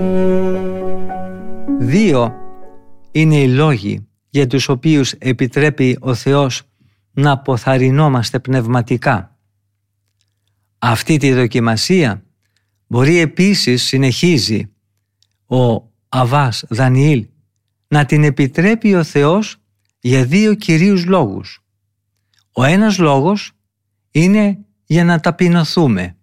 Δύο είναι οι λόγοι για τους οποίους επιτρέπει ο Θεός να αποθαρρυνόμαστε πνευματικά. Αυτή τη δοκιμασία μπορεί επίσης, συνεχίζει ο Αββάς Δανιήλ, να την επιτρέπει ο Θεός για δύο κυρίους λόγους. Ο ένας λόγος είναι για να ταπεινωθούμε.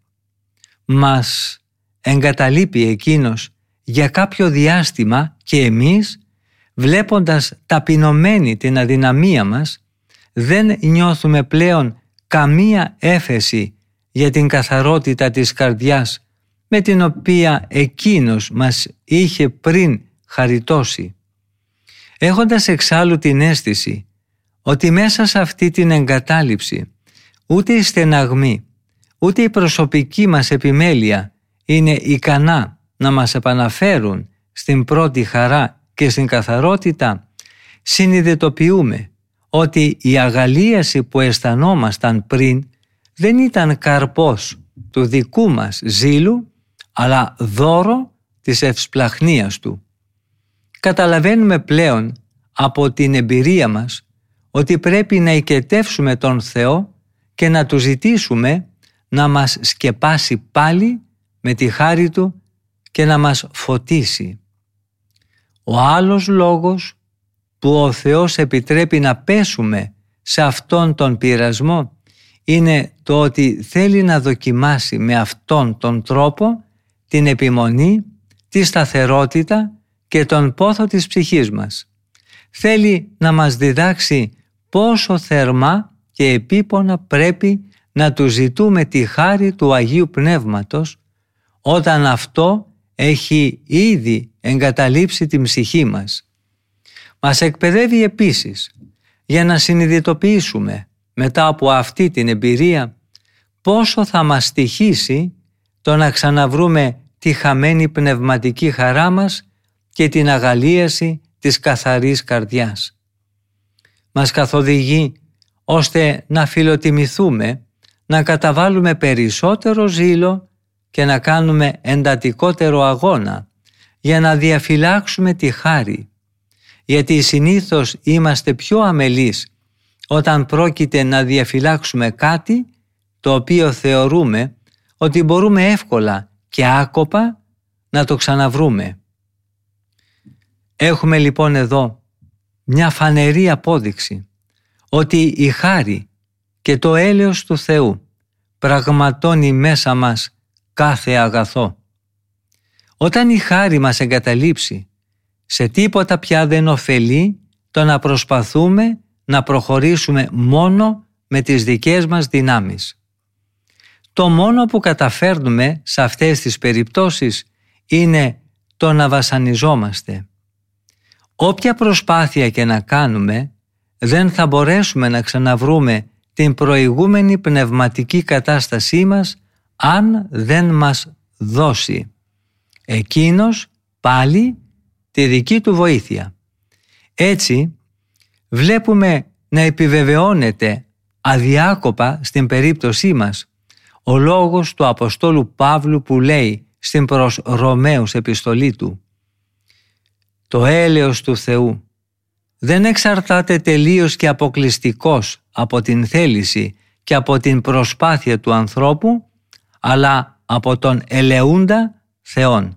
Μας εγκαταλείπει Εκείνος για κάποιο διάστημα και εμείς, βλέποντας ταπεινωμένη την αδυναμία μας, δεν νιώθουμε πλέον καμία έφεση για την καθαρότητα της καρδιάς με την οποία Εκείνος μας είχε πριν χαριτώσει. Έχοντας εξάλλου την αίσθηση ότι μέσα σε αυτή την εγκατάλειψη ούτε η στεναγμή ούτε η προσωπική μας επιμέλεια είναι ικανά να μας επαναφέρουν στην πρώτη χαρά και στην καθαρότητα, συνειδητοποιούμε ότι η αγαλίαση που αισθανόμασταν πριν δεν ήταν καρπός του δικού μας ζήλου, αλλά δώρο της ευσπλαχνίας Του. Καταλαβαίνουμε πλέον από την εμπειρία μας ότι πρέπει να οικετεύσουμε τον Θεό και να Του ζητήσουμε να μας σκεπάσει πάλι με τη χάρη Του και να μας φωτίσει. Ο άλλος λόγος που ο Θεός επιτρέπει να πέσουμε σε αυτόν τον πειρασμό είναι το ότι θέλει να δοκιμάσει με αυτόν τον τρόπο την επιμονή, τη σταθερότητα και τον πόθο της ψυχής μας. Θέλει να μας διδάξει πόσο θερμά και επίπονα πρέπει να Του ζητούμε τη χάρη του Αγίου Πνεύματος όταν αυτό έχει ήδη εγκαταλείψει την ψυχή μας. Μας εκπαιδεύει επίσης για να συνειδητοποιήσουμε μετά από αυτή την εμπειρία πόσο θα μας στοιχήσει το να ξαναβρούμε τη χαμένη πνευματική χαρά μας και την αγαλίαση της καθαρής καρδιάς. Μας καθοδηγεί ώστε να φιλοτιμηθούμε, να καταβάλουμε περισσότερο ζήλο και να κάνουμε εντατικότερο αγώνα για να διαφυλάξουμε τη χάρη, γιατί συνήθως είμαστε πιο αμελείς όταν πρόκειται να διαφυλάξουμε κάτι το οποίο θεωρούμε ότι μπορούμε εύκολα και άκοπα να το ξαναβρούμε. Έχουμε λοιπόν εδώ μια φανερή απόδειξη ότι η χάρη και το έλεος του Θεού πραγματώνει μέσα μας κάθε αγαθό. Όταν η χάρη μας εγκαταλείψει, σε τίποτα πια δεν ωφελεί το να προσπαθούμε να προχωρήσουμε μόνο με τις δικές μας δυνάμεις. Το μόνο που καταφέρνουμε σε αυτές τις περιπτώσεις είναι το να βασανιζόμαστε. Όποια προσπάθεια και να κάνουμε, δεν θα μπορέσουμε να ξαναβρούμε την προηγούμενη πνευματική κατάστασή μας αν δεν μας δώσει Εκείνος πάλι τη δική Του βοήθεια. Έτσι βλέπουμε να επιβεβαιώνεται αδιάκοπα στην περίπτωσή μας ο λόγος του Αποστόλου Παύλου που λέει στην προς Ρωμαίους επιστολή του: «Το έλεος του Θεού δεν εξαρτάται τελείως και αποκλειστικώς από την θέληση και από την προσπάθεια του ανθρώπου, αλλά από τον ελεούντα Θεόν».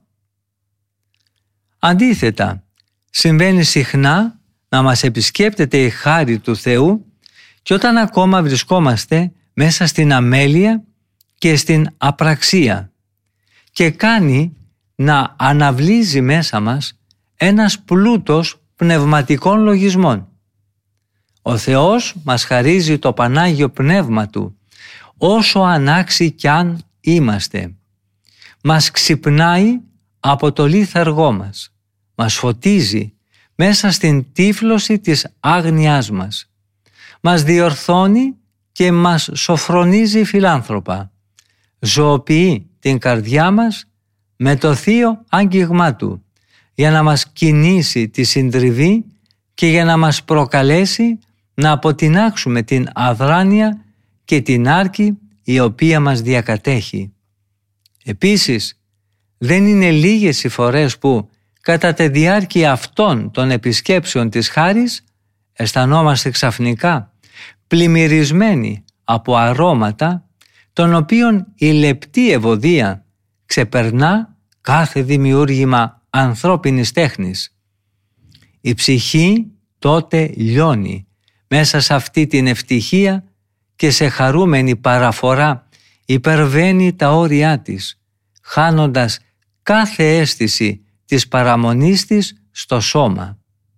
Αντίθετα, συμβαίνει συχνά να μας επισκέπτεται η χάρη του Θεού και όταν ακόμα βρισκόμαστε μέσα στην αμέλεια και στην απραξία και κάνει να αναβλύζει μέσα μας ένας πλούτος πνευματικών λογισμών. Ο Θεός μας χαρίζει το Πανάγιο Πνεύμα Του όσο ανάξιοι κι αν είμαστε. Μας ξυπνάει από το λίθαργό μας. Μας φωτίζει μέσα στην τύφλωση της άγνοιάς μας. Μας διορθώνει και μας σοφρονίζει φιλάνθρωπα. Ζωοποιεί την καρδιά μας με το θείο άγγιγμά Του για να μας κινήσει τη συντριβή και για να μας προκαλέσει να αποτινάξουμε την αδράνεια και την άρκη η οποία μας διακατέχει. Επίσης, δεν είναι λίγες οι φορές που κατά τη διάρκεια αυτών των επισκέψεων της χάρις αισθανόμαστε ξαφνικά πλημμυρισμένοι από αρώματα των οποίων η λεπτή ευωδία ξεπερνά κάθε δημιούργημα ανθρώπινης τέχνης. Η ψυχή τότε λιώνει μέσα σε αυτή την ευτυχία και σε χαρούμενη παραφορά υπερβαίνει τα όρια της, χάνοντας κάθε αίσθηση της παραμονής της στο σώμα.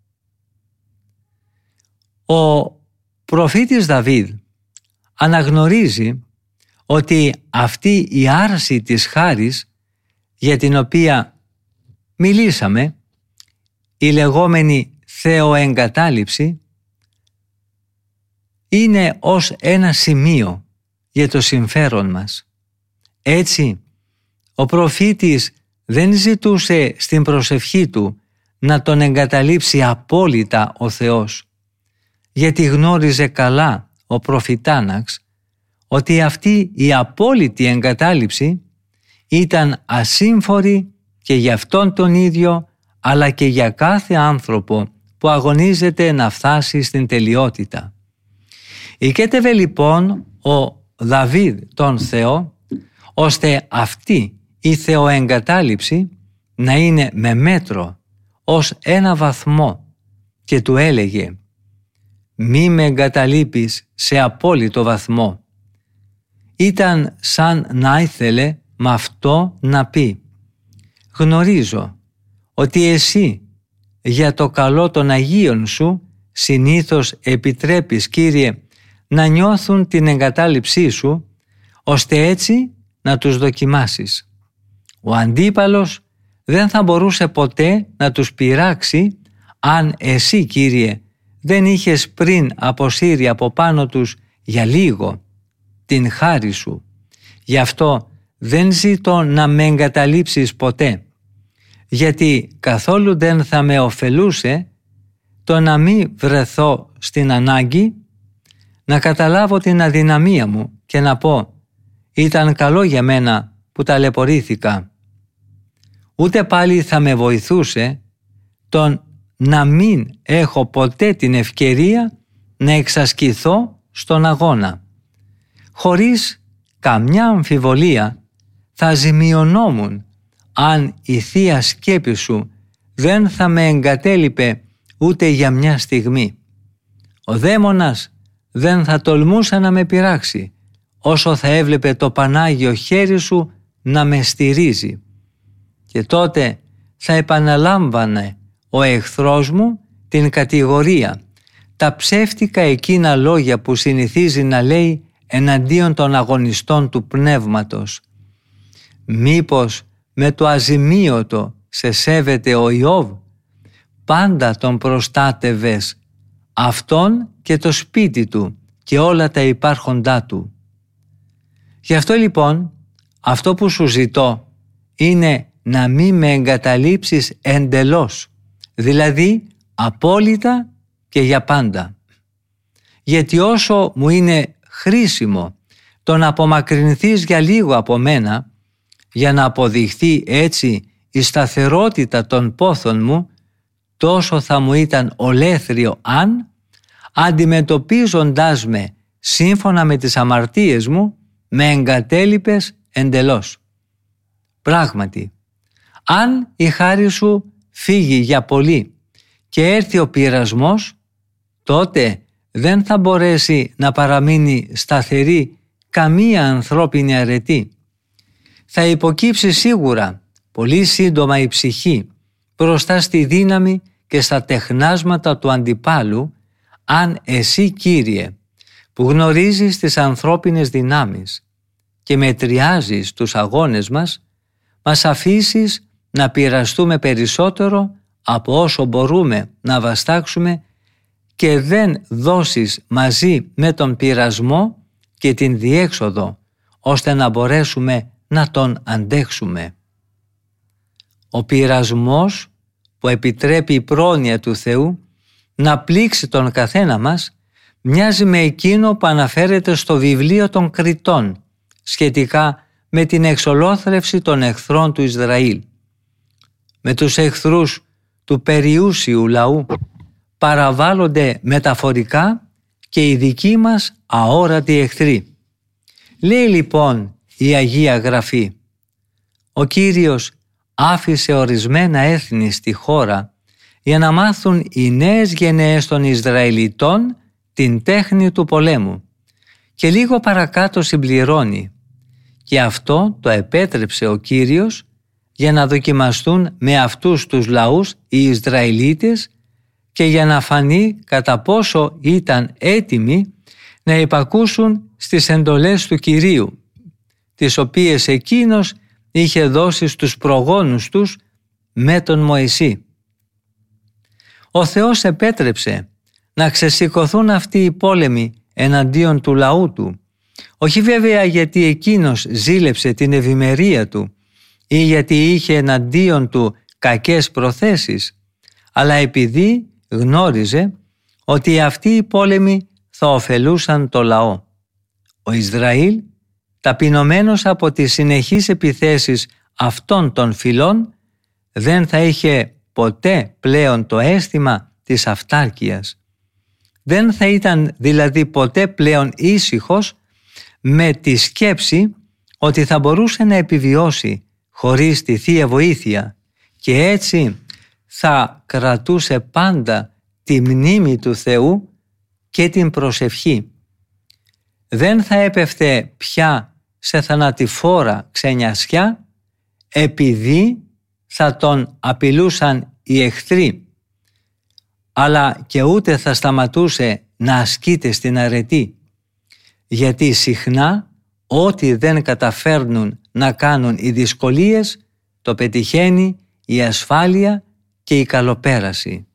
Ο προφήτης Δαβίδ αναγνωρίζει ότι αυτή η άρση της χάρις για την οποία μιλήσαμε, η λεγόμενη θεοεγκατάλειψη, είναι ως ένα σημείο για το συμφέρον μας. Έτσι, ο προφήτης δεν ζητούσε στην προσευχή του να τον εγκαταλείψει απόλυτα ο Θεός, γιατί γνώριζε καλά ο προφητάναξ ότι αυτή η απόλυτη εγκατάλειψη ήταν ασύμφορη και για αυτόν τον ίδιο, αλλά και για κάθε άνθρωπο που αγωνίζεται να φτάσει στην τελειότητα. Οικέτευε λοιπόν ο Δαβίδ τον Θεό, ώστε αυτή η θεοεγκατάλειψη να είναι με μέτρο ως ένα βαθμό, και του έλεγε «Μη με εγκαταλείπεις σε απόλυτο βαθμό». Ήταν σαν να ήθελε με αυτό να πει «Γνωρίζω ότι εσύ για το καλό των Αγίων σου συνήθως επιτρέπεις, Κύριε, να νιώθουν την εγκατάλειψή σου, ώστε έτσι να τους δοκιμάσεις. Ο αντίπαλος δεν θα μπορούσε ποτέ να τους πειράξει αν εσύ, Κύριε, δεν είχες πριν αποσύρει από πάνω τους για λίγο την χάρη σου. Γι' αυτό δεν ζητώ να με εγκαταλείψεις ποτέ, γιατί καθόλου δεν θα με ωφελούσε το να μην βρεθώ στην ανάγκη να καταλάβω την αδυναμία μου και να πω «Ήταν καλό για μένα που ταλαιπωρήθηκα». Ούτε πάλι θα με βοηθούσε τον να μην έχω ποτέ την ευκαιρία να εξασκηθώ στον αγώνα. Χωρίς καμιά αμφιβολία θα ζημιωνόμουν αν η Θεία Σκέπη σου δεν θα με εγκατέλειπε ούτε για μια στιγμή. Ο δαίμονας δεν θα τολμούσε να με πειράξει όσο θα έβλεπε το Πανάγιο χέρι σου να με στηρίζει. Και τότε θα επαναλάμβανε ο εχθρός μου την κατηγορία, τα ψεύτικα εκείνα λόγια που συνηθίζει να λέει εναντίον των αγωνιστών του πνεύματος. Μήπως με το αζημίωτο σε σέβεται ο Ιώβ? Πάντα τον προστάτευες, αυτόν και το σπίτι του και όλα τα υπάρχοντά του. Γι' αυτό λοιπόν αυτό που σου ζητώ είναι να μην με εγκαταλείψεις εντελώς, δηλαδή απόλυτα και για πάντα. Γιατί όσο μου είναι χρήσιμο το να απομακρυνθείς για λίγο από μένα, για να αποδειχθεί έτσι η σταθερότητα των πόθων μου, τόσο θα μου ήταν ολέθριο αν, αντιμετωπίζοντάς με σύμφωνα με τις αμαρτίες μου, με εγκατέλειπες εντελώς. Πράγματι, αν η χάρη σου φύγει για πολύ και έρθει ο πειρασμός, τότε δεν θα μπορέσει να παραμείνει σταθερή καμία ανθρώπινη αρετή. Θα υποκύψει σίγουρα πολύ σύντομα η ψυχή μπροστά στη δύναμη και στα τεχνάσματα του αντιπάλου, αν εσύ, Κύριε, που γνωρίζεις τις ανθρώπινες δυνάμεις και μετριάζεις τους αγώνες μας αφήσεις να πειραστούμε περισσότερο από όσο μπορούμε να βαστάξουμε και δεν δώσεις μαζί με τον πειρασμό και την διέξοδο, ώστε να μπορέσουμε να τον αντέξουμε. Ο πειρασμός που επιτρέπει η πρόνοια του Θεού να πλήξει τον καθένα μας μοιάζει με εκείνο που αναφέρεται στο βιβλίο των Κριτών σχετικά με την εξολόθρευση των εχθρών του Ισραήλ. Με τους εχθρούς του περιούσιου λαού παραβάλλονται μεταφορικά και οι δικοί μας αόρατοι εχθροί. Λέει λοιπόν η Αγία Γραφή: ο Κύριος άφησε ορισμένα έθνη στη χώρα για να μάθουν οι νέες γενναίες των Ισραηλιτών την τέχνη του πολέμου. Και λίγο παρακάτω συμπληρώνει: και αυτό το επέτρεψε ο Κύριος για να δοκιμαστούν με αυτούς τους λαούς οι Ισραηλίτες και για να φανεί κατά πόσο ήταν έτοιμοι να υπακούσουν στις εντολές του Κυρίου, τις οποίες εκείνος είχε δώσει στους προγόνους τους με τον Μωυσή. Ο Θεός επέτρεψε να ξεσηκωθούν αυτοί οι πόλεμοι εναντίον του λαού του, όχι βέβαια γιατί εκείνος ζήλεψε την ευημερία του ή γιατί είχε εναντίον του κακές προθέσεις, αλλά επειδή γνώριζε ότι αυτοί οι πόλεμοι θα ωφελούσαν το λαό. Ο Ισραήλ, ταπεινωμένος από τις συνεχείς επιθέσεις αυτών των φυλών, δεν θα είχε ποτέ πλέον το αίσθημα της αυτάρκειας. Δεν θα ήταν δηλαδή ποτέ πλέον ήσυχος με τη σκέψη ότι θα μπορούσε να επιβιώσει χωρίς τη Θεία Βοήθεια και έτσι θα κρατούσε πάντα τη μνήμη του Θεού και την προσευχή. Δεν θα έπεφτε πια σε θανατηφόρα ξενιασιά επειδή θα τον απειλούσαν οι εχθροί, αλλά και ούτε θα σταματούσε να ασκείται στην αρετή, γιατί συχνά ό,τι δεν καταφέρνουν να κάνουν οι δυσκολίες το πετυχαίνει η ασφάλεια και η καλοπέραση.